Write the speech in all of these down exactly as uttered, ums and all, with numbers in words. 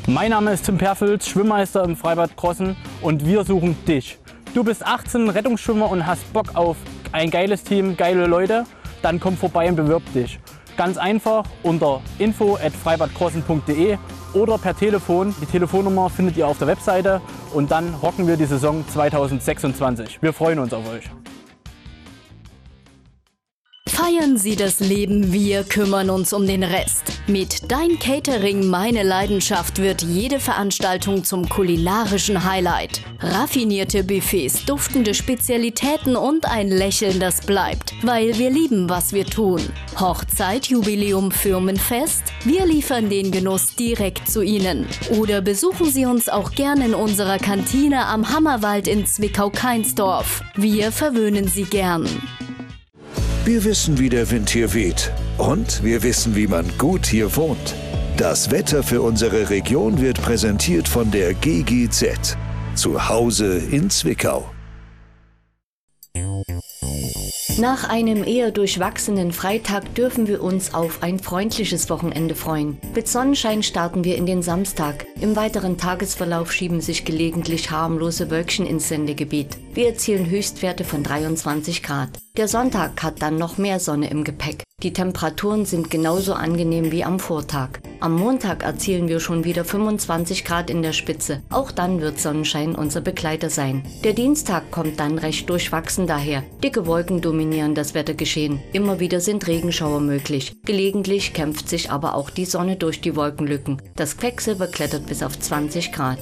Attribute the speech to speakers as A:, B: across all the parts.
A: Mein Name ist Tim Perfels, Schwimmmeister im Freibad Krossen und wir suchen dich. Du bist achtzehn, Rettungsschwimmer und hast Bock auf ein geiles Team, geile Leute, dann komm vorbei und bewirb dich. Ganz einfach unter info at freibadkrossen punkt de oder per Telefon. Die Telefonnummer findet ihr auf der Webseite und dann rocken wir die Saison zweitausendsechsundzwanzig. Wir freuen uns auf euch.
B: Feiern Sie das Leben, wir kümmern uns um den Rest. Mit Dein Catering, meine Leidenschaft wird jede Veranstaltung zum kulinarischen Highlight. Raffinierte Buffets, duftende Spezialitäten und ein Lächeln, das bleibt, weil wir lieben, was wir tun. Hochzeit, Jubiläum, Firmenfest? Wir liefern den Genuss direkt zu Ihnen. Oder besuchen Sie uns auch gerne in unserer Kantine am Hammerwald in Zwickau-Kainsdorf. Wir verwöhnen Sie gern.
C: Wir wissen, wie der Wind hier weht. Und wir wissen, wie man gut hier wohnt. Das Wetter für unsere Region wird präsentiert von der G G Z. Zu Hause in Zwickau.
B: Nach einem eher durchwachsenen Freitag dürfen wir uns auf ein freundliches Wochenende freuen. Mit Sonnenschein starten wir in den Samstag. Im weiteren Tagesverlauf schieben sich gelegentlich harmlose Wölkchen ins Sendegebiet. Wir erzielen Höchstwerte von dreiundzwanzig Grad. Der Sonntag hat dann noch mehr Sonne im Gepäck. Die Temperaturen sind genauso angenehm wie am Vortag. Am Montag erzielen wir schon wieder fünfundzwanzig Grad in der Spitze. Auch dann wird Sonnenschein unser Begleiter sein. Der Dienstag kommt dann recht durchwachsen daher. Dicke Wolken dominieren das Wettergeschehen. Immer wieder sind Regenschauer möglich. Gelegentlich kämpft sich aber auch die Sonne durch die Wolkenlücken. Das Quecksilber klettert bis auf zwanzig Grad.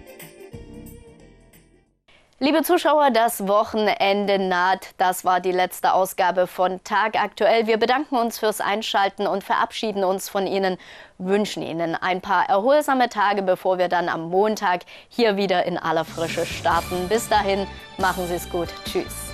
D: Liebe Zuschauer, das Wochenende naht. Das war die letzte Ausgabe von Tag aktuell. Wir bedanken uns fürs Einschalten und verabschieden uns von Ihnen, wünschen Ihnen ein paar erholsame Tage, bevor wir dann am Montag hier wieder in aller Frische starten. Bis dahin, machen Sie es gut. Tschüss.